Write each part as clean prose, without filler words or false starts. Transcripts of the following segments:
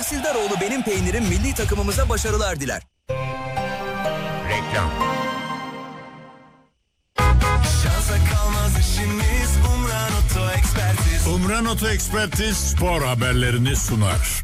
Tahsildaroğlu Benim Peynirim milli takımımıza başarılar diler. Reklam. Şansa kalmaz işimiz Umran Oto Ekspertiz. Umran Oto Ekspertiz spor haberlerini sunar.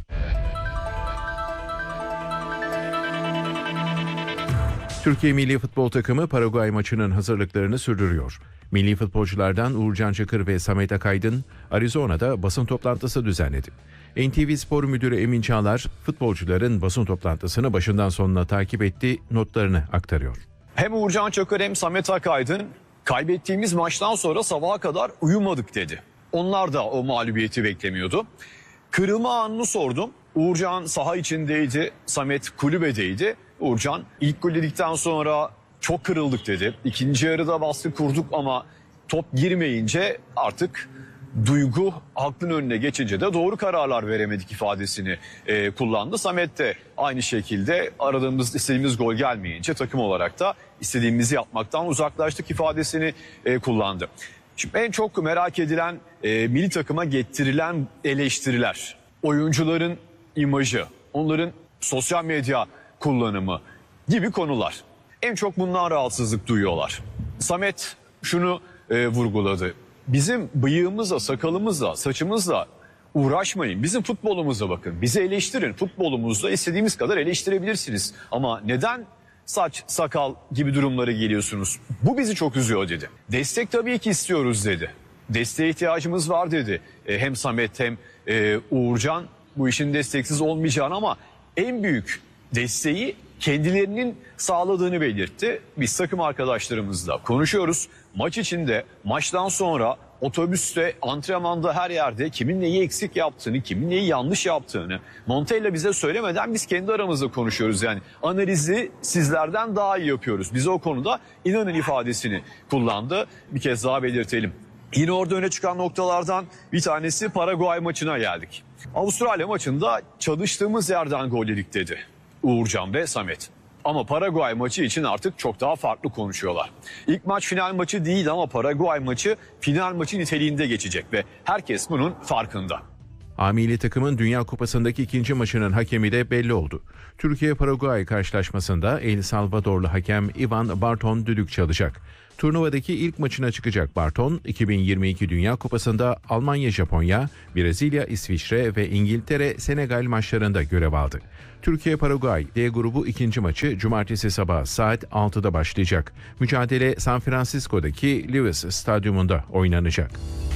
Türkiye Milli Futbol Takımı Paraguay maçının hazırlıklarını sürdürüyor. Milli futbolculardan Uğurcan Çakır ve Samet Akaydın Arizona'da basın toplantısı düzenledi. NTV Spor Müdürü Emin Çağlar, futbolcuların basın toplantısını başından sonuna takip etti, notlarını aktarıyor. Hem Uğurcan Çakır hem Samet Akaydın kaybettiğimiz maçtan sonra sabaha kadar uyumadık dedi. Onlar da o mağlubiyeti beklemiyordu. Kırılma anını sordum. Uğurcan saha içindeydi, Samet kulübedeydi. Uğurcan ilk gol yedikten sonra çok kırıldık dedi. İkinci yarıda baskı kurduk ama top girmeyince artık duygu aklın önüne geçince de doğru kararlar veremedik ifadesini kullandı. Samet de aynı şekilde istediğimiz gol gelmeyince takım olarak da istediğimizi yapmaktan uzaklaştık ifadesini kullandı. Şimdi en çok merak edilen milli takıma getirilen eleştiriler, oyuncuların imajı, onların sosyal medya kullanımı gibi konular. En çok bundan rahatsızlık duyuyorlar. Samet şunu vurguladı. Bizim bıyığımızla, sakalımızla, saçımızla uğraşmayın. Bizim futbolumuza bakın. Bizi eleştirin. Futbolumuzda istediğimiz kadar eleştirebilirsiniz. Ama neden saç, sakal gibi durumlara geliyorsunuz? Bu bizi çok üzüyor dedi. Destek tabii ki istiyoruz dedi. Desteğe ihtiyacımız var dedi. Hem Samet hem Uğurcan bu işin desteksiz olmayacağını ama en büyük desteği kendilerinin sağladığını belirtti. Biz takım arkadaşlarımızla konuşuyoruz. Maç içinde, maçtan sonra otobüste, antrenmanda her yerde kimin neyi eksik yaptığını, kimin neyi yanlış yaptığını Montella bize söylemeden biz kendi aramızda konuşuyoruz. Yani analizi sizlerden daha iyi yapıyoruz. Bize o konuda inanın ifadesini kullandı. Bir kez daha belirtelim. Yine orada öne çıkan noktalardan bir tanesi Paraguay maçına geldik. Avustralya maçında çalıştığımız yerden gol yedik dedi Uğurcan ve Samet. Ama Paraguay maçı için artık çok daha farklı konuşuyorlar. İlk maç final maçı değil ama Paraguay maçı final maçı niteliğinde geçecek ve herkes bunun farkında. A milli takımın Dünya Kupası'ndaki ikinci maçının hakemi de belli oldu. Türkiye-Paraguay karşılaşmasında El Salvadorlu hakem Ivan Barton düdük çalacak. Turnuvadaki ilk maçına çıkacak Barton, 2022 Dünya Kupası'nda Almanya, Japonya, Brezilya, İsviçre ve İngiltere, Senegal maçlarında görev aldı. Türkiye-Paraguay D grubu ikinci maçı cumartesi sabahı saat 6'da başlayacak. Mücadele San Francisco'daki Lewis Stadyumunda oynanacak.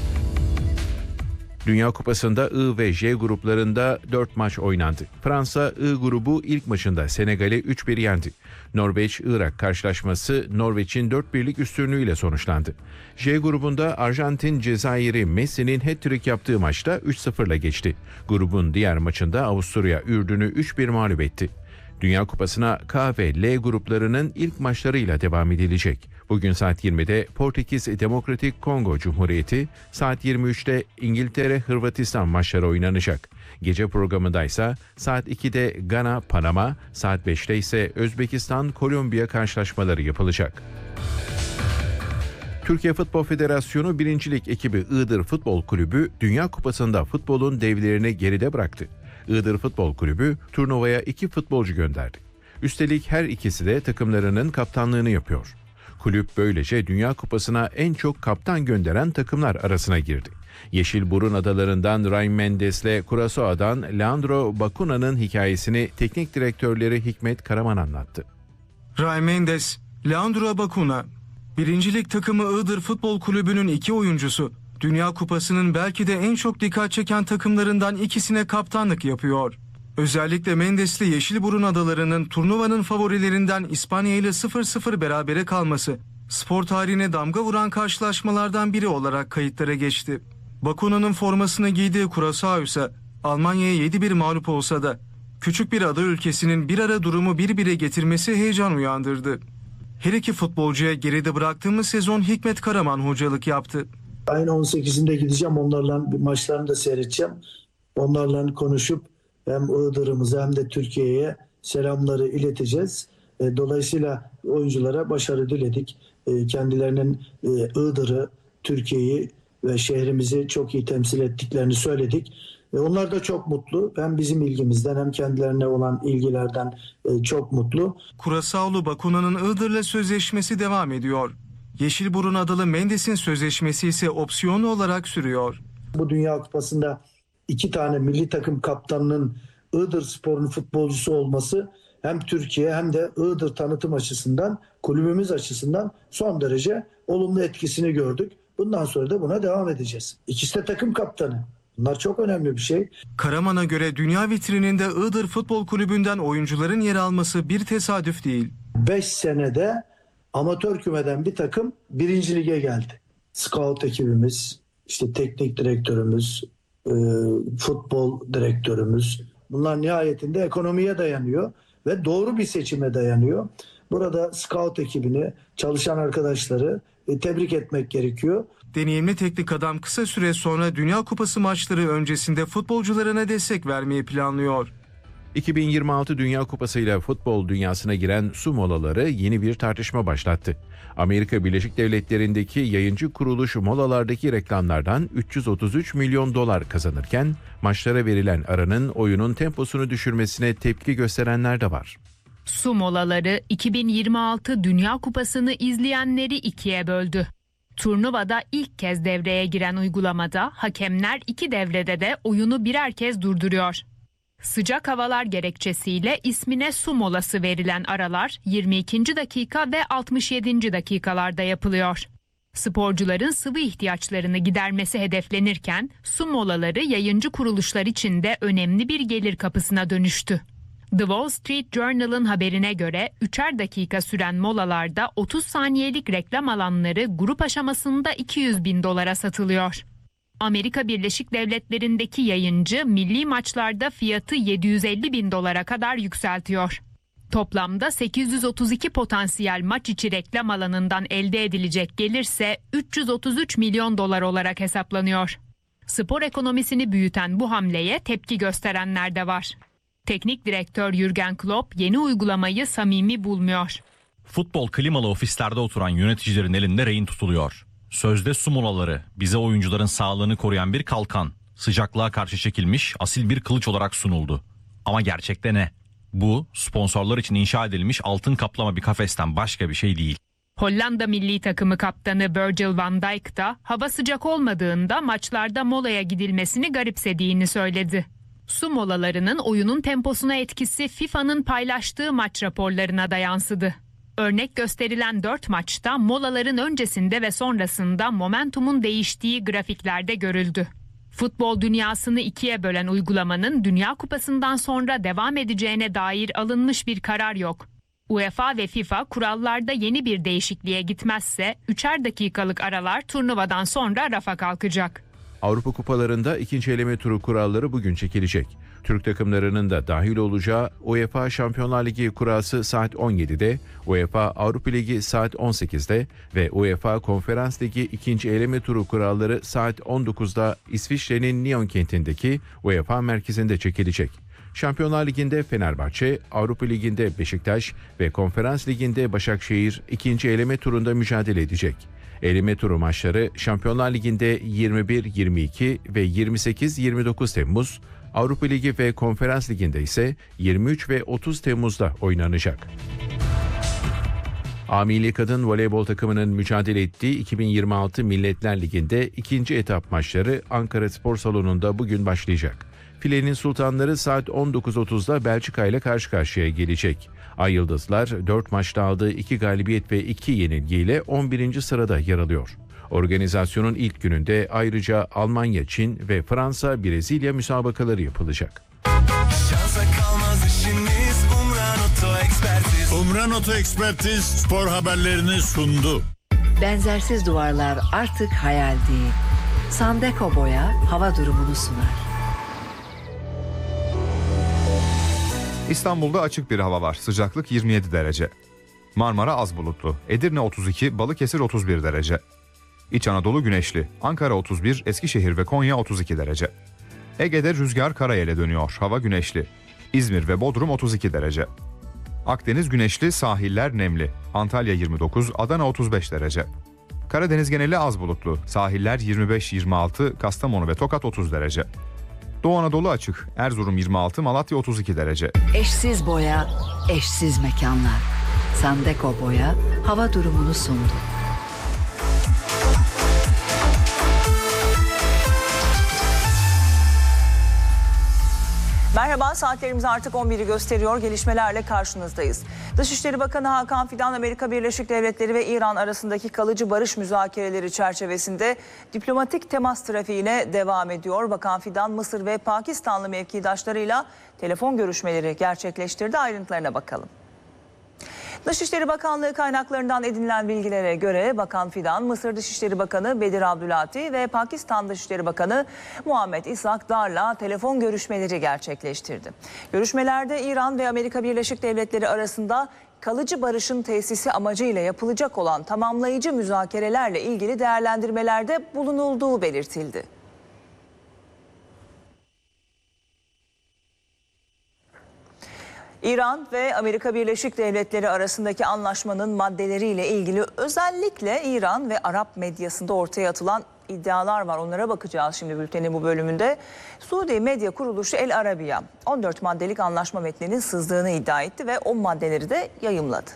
Dünya Kupası'nda I ve J gruplarında 4 maç oynandı. Fransa I grubu ilk maçında Senegal'i 3-1 yendi. Norveç-Irak karşılaşması Norveç'in 4-1'lik üstünlüğüyle sonuçlandı. J grubunda Arjantin Cezayir'i Messi'nin hat-trick yaptığı maçta 3-0'la geçti. Grubun diğer maçında Avusturya Ürdün'ü 3-1 mağlup etti. Dünya Kupası'na K ve L gruplarının ilk maçlarıyla devam edilecek. Bugün saat 20'de Portekiz Demokratik Kongo Cumhuriyeti, saat 23'te İngiltere-Hırvatistan maçları oynanacak. Gece programındaysa saat 2'de Gana-Panama, saat 5'te ise Özbekistan-Kolombiya karşılaşmaları yapılacak. Türkiye Futbol Federasyonu 1. Lig ekibi Iğdır Futbol Kulübü Dünya Kupası'nda futbolun devlerini geride bıraktı. Iğdır Futbol Kulübü turnuvaya 2 futbolcu gönderdi. Üstelik her ikisi de takımlarının kaptanlığını yapıyor. Kulüp böylece Dünya Kupası'na en çok kaptan gönderen takımlar arasına girdi. Yeşilburun adalarından Raim Mendes'le Curaçao'dan Leandro Bacuna'nın hikayesini teknik direktörleri Hikmet Karaman anlattı. Raim Mendes, Leandro Bacuna, 1. Lig takımı Iğdır Futbol Kulübü'nün 2 oyuncusu, Dünya Kupası'nın belki de en çok dikkat çeken takımlarından ikisine kaptanlık yapıyor. Özellikle Mendes'li Yeşilburun adalarının turnuvanın favorilerinden İspanya ile 0-0 berabere kalması, spor tarihine damga vuran karşılaşmalardan biri olarak kayıtlara geçti. Bacuna'nın formasını giydiği Curaçao ise Almanya'ya 7-1 mağlup olsa da küçük bir ada ülkesinin bir ara durumu 1-1'e getirmesi heyecan uyandırdı. Her iki futbolcuya geride bıraktığımız sezon Hikmet Karaman hocalık yaptı. Ayın 18'inde gideceğim, onlarla maçlarını da seyredeceğim. Onlarla konuşup hem Iğdır'ımıza hem de Türkiye'ye selamları ileteceğiz. Dolayısıyla oyunculara başarı diledik. Kendilerinin Iğdır'ı, Türkiye'yi ve şehrimizi çok iyi temsil ettiklerini söyledik. Onlar da çok mutlu. Hem bizim ilgimizden hem kendilerine olan ilgilerden çok mutlu. Curaçao'lu Bacuna'nın Iğdır'la sözleşmesi devam ediyor. Yeşilburun adalı Mendes'in sözleşmesi ise opsiyonlu olarak sürüyor. Bu Dünya Kupası'nda 2 tane milli takım kaptanının Iğdırspor'un futbolcusu olması hem Türkiye hem de Iğdır tanıtım açısından, kulübümüz açısından son derece olumlu etkisini gördük. Bundan sonra da buna devam edeceğiz. İkisi de takım kaptanı. Bunlar çok önemli bir şey. Karaman'a göre dünya vitrininde Iğdır Futbol Kulübü'nden oyuncuların yer alması bir tesadüf değil. 5 senede amatör kümeden bir takım 1. lige geldi. Scout ekibimiz, işte teknik direktörümüz, futbol direktörümüz. Bunlar nihayetinde ekonomiye dayanıyor ve doğru bir seçime dayanıyor. Burada scout ekibini, çalışan arkadaşları tebrik etmek gerekiyor. Deneyimli teknik adam kısa süre sonra Dünya Kupası maçları öncesinde futbolcularına destek vermeyi planlıyor. 2026 Dünya Kupası ile futbol dünyasına giren su molaları yeni bir tartışma başlattı. Amerika Birleşik Devletleri'ndeki yayıncı kuruluş molalardaki reklamlardan 333 milyon dolar kazanırken maçlara verilen aranın oyunun temposunu düşürmesine tepki gösterenler de var. Su molaları 2026 Dünya Kupası'nı izleyenleri ikiye böldü. Turnuvada ilk kez devreye giren uygulamada hakemler 2 devrede de oyunu birer kez durduruyor. Sıcak havalar gerekçesiyle ismine su molası verilen aralar 22. dakika ve 67. dakikalarda yapılıyor. Sporcuların sıvı ihtiyaçlarını gidermesi hedeflenirken su molaları yayıncı kuruluşlar için de önemli bir gelir kapısına dönüştü. The Wall Street Journal'ın haberine göre 3'er dakika süren molalarda 30 saniyelik reklam alanları grup aşamasında 200 bin dolara satılıyor. Amerika Birleşik Devletleri'ndeki yayıncı milli maçlarda fiyatı 750 bin dolara kadar yükseltiyor. Toplamda 832 potansiyel maç içi reklam alanından elde edilecek gelirse 333 milyon dolar olarak hesaplanıyor. Spor ekonomisini büyüten bu hamleye tepki gösterenler de var. Teknik direktör Jürgen Klopp yeni uygulamayı samimi bulmuyor. Futbol klimalı ofislerde oturan yöneticilerin elinde rehin tutuluyor. Sözde su molaları bize oyuncuların sağlığını koruyan bir kalkan, sıcaklığa karşı çekilmiş asil bir kılıç olarak sunuldu. Ama gerçekte ne? Bu sponsorlar için inşa edilmiş altın kaplama bir kafesten başka bir şey değil. Hollanda milli takımı kaptanı Virgil van Dijk da hava sıcak olmadığında maçlarda molaya gidilmesini garipsediğini söyledi. Su molalarının oyunun temposuna etkisi FIFA'nın paylaştığı maç raporlarına da yansıdı. Örnek gösterilen 4 maçta molaların öncesinde ve sonrasında momentumun değiştiği grafiklerde görüldü. Futbol dünyasını ikiye bölen uygulamanın Dünya Kupası'ndan sonra devam edeceğine dair alınmış bir karar yok. UEFA ve FIFA kurallarda yeni bir değişikliğe gitmezse 3'er dakikalık aralar turnuvadan sonra rafa kalkacak. Avrupa Kupalarında ikinci eleme turu kuralları bugün çekilecek. Türk takımlarının da dahil olacağı UEFA Şampiyonlar Ligi kurası saat 17'de, UEFA Avrupa Ligi saat 18'de ve UEFA Konferans Ligi ikinci eleme turu kuralları saat 19'da İsviçre'nin Nyon kentindeki UEFA merkezinde çekilecek. Şampiyonlar Ligi'nde Fenerbahçe, Avrupa Ligi'nde Beşiktaş ve Konferans Ligi'nde Başakşehir ikinci eleme turunda mücadele edecek. Eleme turu maçları Şampiyonlar Ligi'nde 21-22 ve 28-29 Temmuz, Avrupa Ligi ve Konferans Ligi'nde ise 23 ve 30 Temmuz'da oynanacak. A Milli Kadın Voleybol takımının mücadele ettiği 2026 Milletler Ligi'nde ikinci etap maçları Ankara Spor Salonu'nda bugün başlayacak. Filenin Sultanları saat 19.30'da Belçika ile karşı karşıya gelecek. Ay Yıldızlar 4 maçta aldığı 2 galibiyet ve 2 yenilgiyle 11. sırada yer alıyor. Organizasyonun ilk gününde ayrıca Almanya, Çin ve Fransa, Brezilya müsabakaları yapılacak. Şansa kalmaz işimiz Umran Oto Ekspertiz. Umran Oto Ekspertiz spor haberlerini sundu. Benzersiz duvarlar artık hayal değil. Sandeko Boya hava durumunu sunar. İstanbul'da açık bir hava var. Sıcaklık 27 derece. Marmara az bulutlu. Edirne 32, Balıkesir 31 derece. İç Anadolu güneşli. Ankara 31, Eskişehir ve Konya 32 derece. Ege'de rüzgar karayele dönüyor. Hava güneşli. İzmir ve Bodrum 32 derece. Akdeniz güneşli, sahiller nemli. Antalya 29, Adana 35 derece. Karadeniz geneli az bulutlu. Sahiller 25-26, Kastamonu ve Tokat 30 derece. Doğu Anadolu açık. Erzurum 26, Malatya 32 derece. Eşsiz boya, eşsiz mekanlar. Sandeko Boya hava durumunu sundu. Merhaba, saatlerimiz artık 11'i gösteriyor. Gelişmelerle karşınızdayız. Dışişleri Bakanı Hakan Fidan, Amerika Birleşik Devletleri ve İran arasındaki kalıcı barış müzakereleri çerçevesinde diplomatik temas trafiğine devam ediyor. Bakan Fidan, Mısır ve Pakistanlı mevkidaşlarıyla telefon görüşmeleri gerçekleştirdi. Ayrıntılarına bakalım. Dışişleri Bakanlığı kaynaklarından edinilen bilgilere göre Bakan Fidan, Mısır Dışişleri Bakanı Bedir Abdülati ve Pakistan Dışişleri Bakanı Muhammed İshak Dar'la telefon görüşmeleri gerçekleştirdi. Görüşmelerde İran ve Amerika Birleşik Devletleri arasında kalıcı barışın tesisi amacıyla yapılacak olan tamamlayıcı müzakerelerle ilgili değerlendirmelerde bulunulduğu belirtildi. İran ve Amerika Birleşik Devletleri arasındaki anlaşmanın maddeleriyle ilgili özellikle İran ve Arap medyasında ortaya atılan iddialar var. Onlara bakacağız şimdi bültenin bu bölümünde. Suudi medya kuruluşu El Arabiya 14 maddelik anlaşma metninin sızdığını iddia etti ve o maddeleri de yayımladı.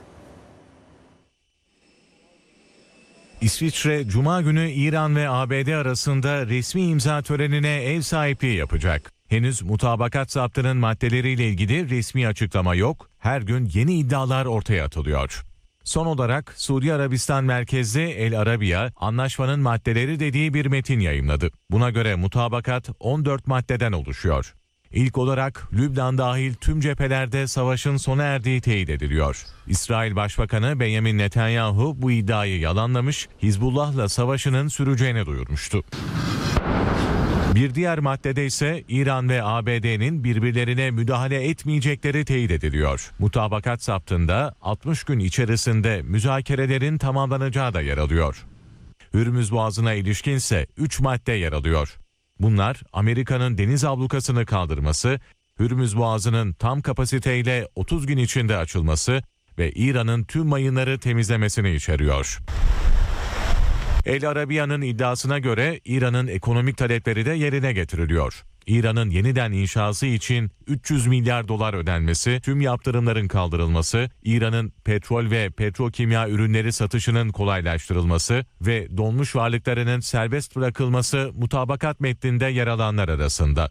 İsviçre, Cuma günü İran ve ABD arasında resmi imza törenine ev sahipliği yapacak. Henüz mutabakat zaptının maddeleriyle ilgili resmi açıklama yok. Her gün yeni iddialar ortaya atılıyor. Son olarak Suudi Arabistan merkezli El Arabiya, anlaşmanın maddeleri dediği bir metin yayımladı. Buna göre mutabakat 14 maddeden oluşuyor. İlk olarak Lübnan dahil tüm cephelerde savaşın sona erdiği teyit ediliyor. İsrail Başbakanı Benjamin Netanyahu bu iddiayı yalanlamış, Hizbullah'la savaşının süreceğini duyurmuştu. Bir diğer maddede ise İran ve ABD'nin birbirlerine müdahale etmeyecekleri teyit ediliyor. Mutabakat zaptında 60 gün içerisinde müzakerelerin tamamlanacağı da yer alıyor. Hürmüz Boğazı'na ilişkinse 3 madde yer alıyor. Bunlar Amerika'nın deniz ablukasını kaldırması, Hürmüz Boğazı'nın tam kapasiteyle 30 gün içinde açılması ve İran'ın tüm mayınları temizlemesini içeriyor. El Arabiya'nın iddiasına göre İran'ın ekonomik talepleri de yerine getiriliyor. İran'ın yeniden inşası için 300 milyar dolar ödenmesi, tüm yaptırımların kaldırılması, İran'ın petrol ve petrokimya ürünleri satışının kolaylaştırılması ve donmuş varlıklarının serbest bırakılması mutabakat metninde yer alanlar arasında.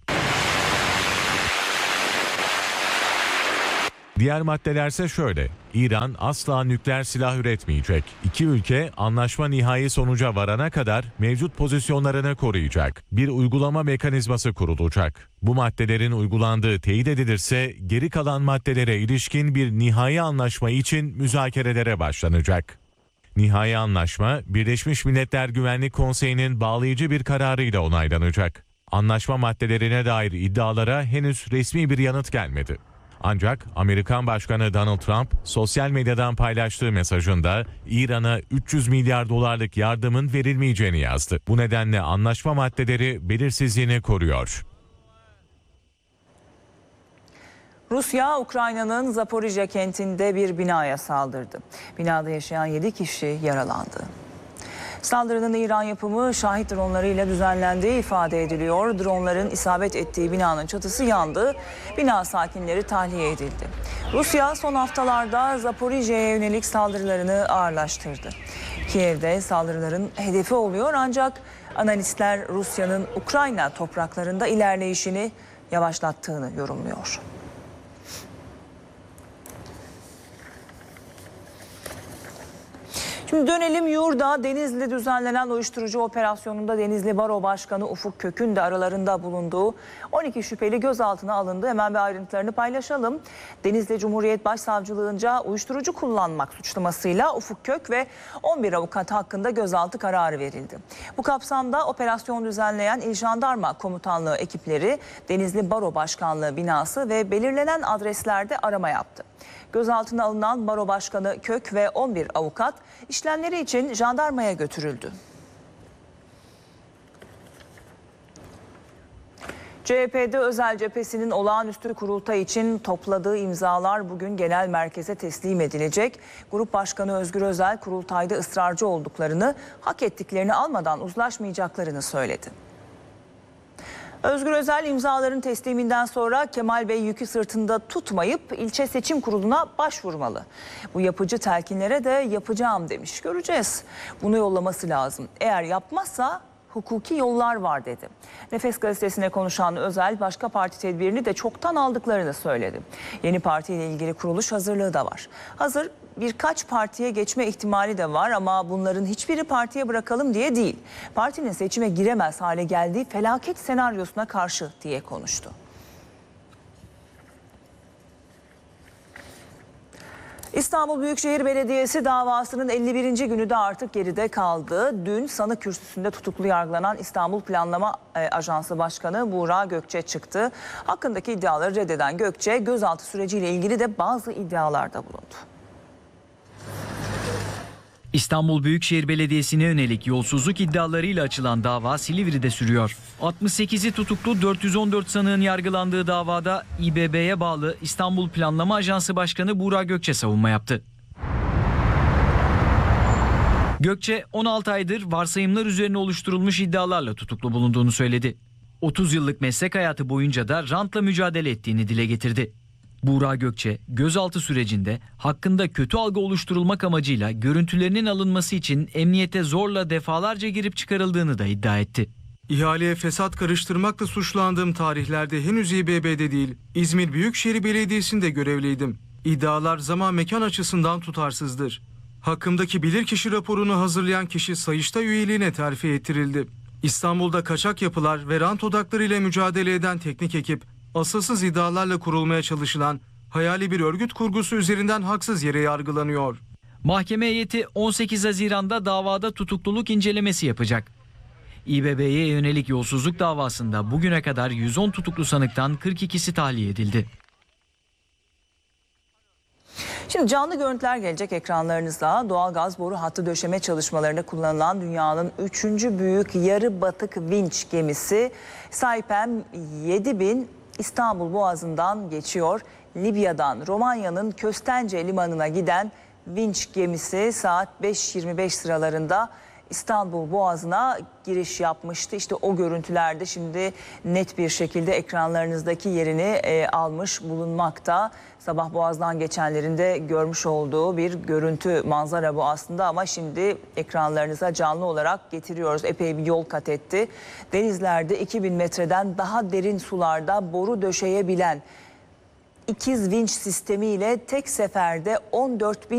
Diğer maddelerse şöyle: İran asla nükleer silah üretmeyecek. İki ülke anlaşma nihai sonuca varana kadar mevcut pozisyonlarını koruyacak. Bir uygulama mekanizması kurulacak. Bu maddelerin uygulandığı teyit edilirse geri kalan maddelere ilişkin bir nihai anlaşma için müzakerelere başlanacak. Nihai anlaşma Birleşmiş Milletler Güvenlik Konseyi'nin bağlayıcı bir kararıyla onaylanacak. Anlaşma maddelerine dair iddialara henüz resmi bir yanıt gelmedi. Ancak Amerikan Başkanı Donald Trump sosyal medyadan paylaştığı mesajında İran'a 300 milyar dolarlık yardımın verilmeyeceğini yazdı. Bu nedenle anlaşma maddeleri belirsizliğini koruyor. Rusya, Ukrayna'nın Zaporijya kentinde bir binaya saldırdı. Binada yaşayan 7 kişi yaralandı. Saldırının İran yapımı şahit dronlarıyla düzenlendiği ifade ediliyor. Dronların isabet ettiği binanın çatısı yandı. Bina sakinleri tahliye edildi. Rusya son haftalarda Zaporijya'ya yönelik saldırılarını ağırlaştırdı. Kiev'de saldırıların hedefi oluyor ancak analistler Rusya'nın Ukrayna topraklarında ilerleyişini yavaşlattığını yorumluyor. Şimdi dönelim yurda. Denizli'de düzenlenen uyuşturucu operasyonunda Denizli Baro Başkanı Ufuk Kök'ün de aralarında bulunduğu 12 şüpheli gözaltına alındı. Hemen bir ayrıntılarını paylaşalım. Denizli Cumhuriyet Başsavcılığınca uyuşturucu kullanmak suçlamasıyla Ufuk Kök ve 11 avukat hakkında gözaltı kararı verildi. Bu kapsamda operasyon düzenleyen İl Jandarma Komutanlığı ekipleri Denizli Baro Başkanlığı binası ve belirlenen adreslerde arama yaptı. Gözaltına alınan Baro Başkanı Kök ve 11 avukat işlemleri için jandarmaya götürüldü. CHP'de Özel Cephesi'nin olağanüstü kurultay için topladığı imzalar bugün genel merkeze teslim edilecek. Grup Başkanı Özgür Özel kurultayda ısrarcı olduklarını, hak ettiklerini almadan uzlaşmayacaklarını söyledi. Özgür Özel imzaların tesliminden sonra Kemal Bey yükü sırtında tutmayıp ilçe seçim kuruluna başvurmalı. Bu yapıcı telkinlere de yapacağım demiş. Göreceğiz. Bunu yollaması lazım. Eğer yapmazsa hukuki yollar var dedi. Nefes gazetesine konuşan Özel başka parti tedbirini de çoktan aldıklarını söyledi. Yeni partiyle ilgili kuruluş hazırlığı da var. Hazır birkaç partiye geçme ihtimali de var ama bunların hiçbiri partiye bırakalım diye değil. Partinin seçime giremez hale geldiği felaket senaryosuna karşı diye konuştu. İstanbul Büyükşehir Belediyesi davasının 51. günü de artık geride kaldı. Dün sanık kürsüsünde tutuklu yargılanan İstanbul Planlama Ajansı Başkanı Buğra Gökçe çıktı. Hakkındaki iddiaları reddeden Gökçe, gözaltı süreciyle ilgili de bazı iddialarda bulundu. İstanbul Büyükşehir Belediyesi'ne yönelik yolsuzluk iddialarıyla açılan dava Silivri'de sürüyor. 68'i tutuklu 414 sanığın yargılandığı davada İBB'ye bağlı İstanbul Planlama Ajansı Başkanı Buğra Gökçe savunma yaptı. Gökçe 16 aydır varsayımlar üzerine oluşturulmuş iddialarla tutuklu bulunduğunu söyledi. 30 yıllık meslek hayatı boyunca da rantla mücadele ettiğini dile getirdi. Buğra Gökçe, gözaltı sürecinde hakkında kötü algı oluşturulmak amacıyla görüntülerinin alınması için emniyete zorla defalarca girip çıkarıldığını da iddia etti. İhaleye fesat karıştırmakla suçlandığım tarihlerde henüz İBB'de değil, İzmir Büyükşehir Belediyesi'nde görevliydim. İddialar zaman mekan açısından tutarsızdır. Hakkımdaki bilirkişi raporunu hazırlayan kişi Sayıştay üyeliğine terfi ettirildi. İstanbul'da kaçak yapılar ve rant odaklarıyla mücadele eden teknik ekip, asılsız iddialarla kurulmaya çalışılan hayali bir örgüt kurgusu üzerinden haksız yere yargılanıyor. Mahkeme heyeti 18 Haziran'da davada tutukluluk incelemesi yapacak. İBB'ye yönelik yolsuzluk davasında bugüne kadar 110 tutuklu sanıktan 42'si tahliye edildi. Şimdi canlı görüntüler gelecek ekranlarınıza. Doğalgaz boru hattı döşeme çalışmalarında kullanılan dünyanın 3. büyük yarı batık vinç gemisi Saipem 7000 İstanbul Boğazı'ndan geçiyor. Libya'dan Romanya'nın Köstence limanına giden vinç gemisi saat 5.25 sıralarında İstanbul Boğazı'na giriş yapmıştı. İşte o görüntülerde şimdi net bir şekilde ekranlarınızdaki yerini almış bulunmakta. Sabah Boğaz'dan geçenlerin de görmüş olduğu bir görüntü, manzara bu aslında ama şimdi ekranlarınıza canlı olarak getiriyoruz. Epey bir yol kat etti. Denizlerde 2000 metreden daha derin sularda boru döşeyebilen ikiz vinç sistemiyle tek seferde 14.000